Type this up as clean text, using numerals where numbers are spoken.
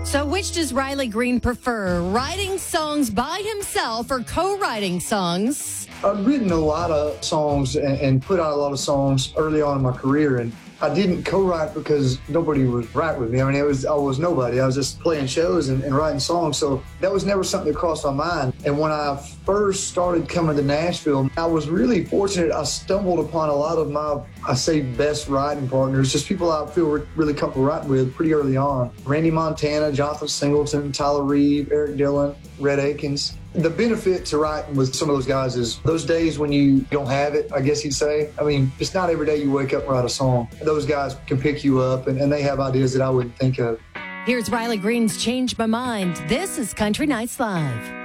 So which does Riley Green prefer, writing songs by himself or co-writing songs? I've written a lot of songs and put out a lot of songs early on in my career, and I didn't co-write because nobody was right with me. I mean, I was nobody. I was just playing shows and writing songs, so that was never something that crossed my mind. And when I first started coming to Nashville, I was really fortunate. I stumbled upon a lot of my, best writing partners, just people I feel really comfortable writing with pretty early on. Randy Montana, Jonathan Singleton, Tyler Reeve, Eric Dillon, Rhett Akins. The benefit to writing with some of those guys is those days when you don't have it, I guess you'd say. I mean, it's not every day you wake up and write a song. Those guys can pick you up, and they have ideas that I wouldn't think of. Here's Riley Green's Change My Mind. This is Country Nights Live.